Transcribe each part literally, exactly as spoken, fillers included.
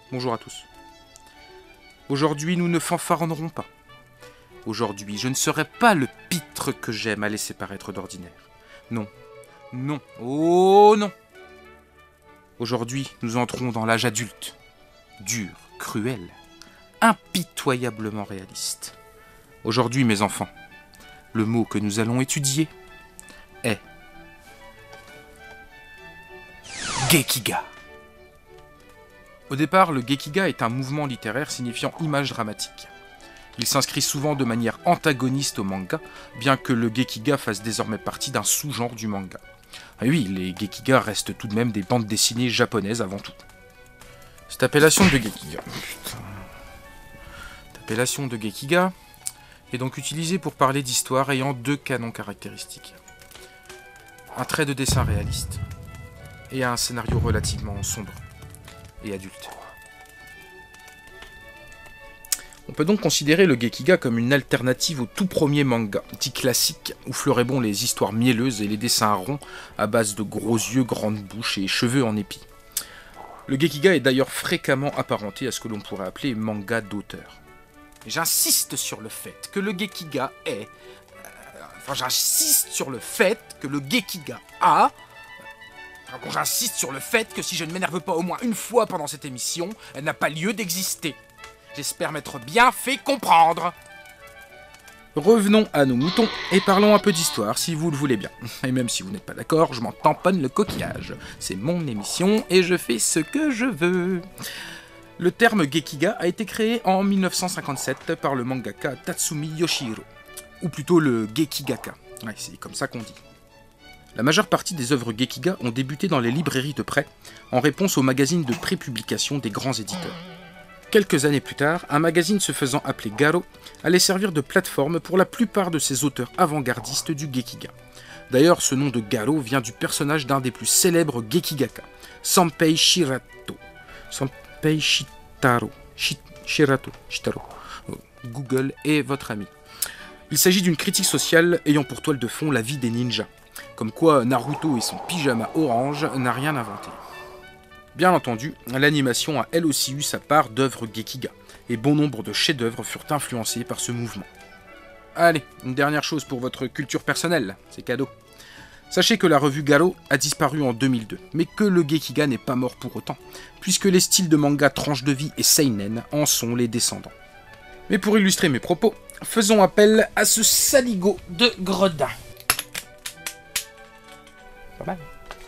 Bonjour à tous. Aujourd'hui, nous ne fanfaronnerons pas. Aujourd'hui, je ne serai pas le pitre que j'aime à laisser paraître d'ordinaire. Non, non, oh non. Aujourd'hui, nous entrons dans l'âge adulte. Dur, cruel, impitoyablement réaliste. Aujourd'hui, mes enfants, le mot que nous allons étudier est Gekiga. Au départ, le Gekiga est un mouvement littéraire signifiant image dramatique. Il s'inscrit souvent de manière antagoniste au manga, bien que le Gekiga fasse désormais partie d'un sous-genre du manga. Ah oui, les Gekiga restent tout de même des bandes dessinées japonaises avant tout. Cette appellation de Gekiga... Putain. Cette appellation de Gekiga est donc utilisée pour parler d'histoires ayant deux canons caractéristiques. Un trait de dessin réaliste et un scénario relativement sombre et adulte. On peut donc considérer le Gekiga comme une alternative au tout premier manga, dit classique, où fleuraient bon les histoires mielleuses et les dessins ronds à base de gros yeux, grandes bouches et cheveux en épi. Le Gekiga est d'ailleurs fréquemment apparenté à ce que l'on pourrait appeler manga d'auteur. J'insiste sur le fait que le Gekiga est... Euh, enfin, j'insiste sur le fait que le Gekiga a... Enfin, bon, j'insiste sur le fait que si je ne m'énerve pas au moins une fois pendant cette émission, elle n'a pas lieu d'exister. J'espère m'être bien fait comprendre. Revenons à nos moutons et parlons un peu d'histoire si vous le voulez bien. Et même si vous n'êtes pas d'accord, je m'en tamponne le coquillage. C'est mon émission et je fais ce que je veux. Le terme Gekiga a été créé en mille neuf cent cinquante-sept par le mangaka Tatsumi Yoshihiro. Ou plutôt le Gekigaka. Ouais, c'est comme ça qu'on dit. La majeure partie des œuvres Gekiga ont débuté dans les librairies de prêt, en réponse aux magazines de prépublication des grands éditeurs. Quelques années plus tard, un magazine se faisant appeler Garo allait servir de plateforme pour la plupart de ces auteurs avant-gardistes du Gekiga. D'ailleurs, ce nom de Garo vient du personnage d'un des plus célèbres Gekigaka, Sanpei Shirato. Sanpei Shitaro. Shi- Shirato. Shitaro. Google est votre ami. Il s'agit d'une critique sociale ayant pour toile de fond la vie des ninjas. Comme quoi Naruto et son pyjama orange n'a rien inventé. Bien entendu, l'animation a elle aussi eu sa part d'œuvres Gekiga, et bon nombre de chefs-d'œuvre furent influencés par ce mouvement. Allez, une dernière chose pour votre culture personnelle, c'est cadeau. Sachez que la revue Garo a disparu en deux mille deux, mais que le Gekiga n'est pas mort pour autant, puisque les styles de manga tranche de vie et seinen en sont les descendants. Mais pour illustrer mes propos, faisons appel à ce saligo de gredin. Pas mal.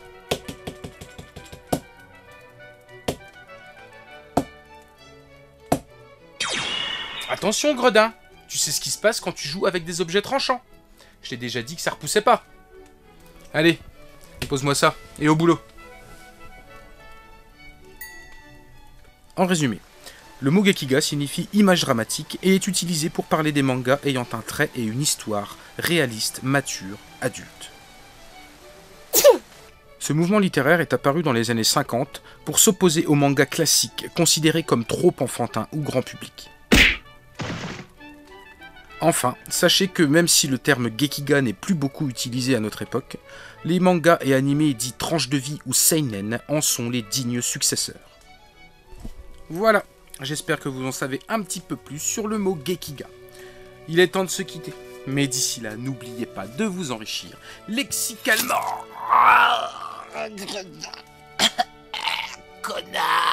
Attention, gredin, tu sais ce qui se passe quand tu joues avec des objets tranchants. Je t'ai déjà dit que ça repoussait pas. Allez, pose-moi ça, et au boulot. En résumé, le mot Gekiga signifie image dramatique et est utilisé pour parler des mangas ayant un trait et une histoire réaliste, mature, adulte. Ce mouvement littéraire est apparu dans les années cinquante pour s'opposer aux mangas classiques considérés comme trop enfantins ou grand public. Enfin, sachez que même si le terme Gekiga n'est plus beaucoup utilisé à notre époque, les mangas et animés dits tranche de vie ou seinen en sont les dignes successeurs. Voilà, j'espère que vous en savez un petit peu plus sur le mot Gekiga. Il est temps de se quitter, mais d'ici là, n'oubliez pas de vous enrichir lexicalement. Connard.